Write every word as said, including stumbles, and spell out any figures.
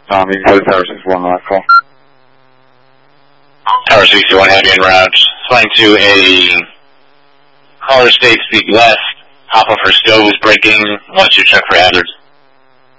Um, you can go to Tower sixty-one last call. Tower sixty-one, heavy en route. Flying to a caller state speed west. Hop off her stove is breaking. What's your check for hazards?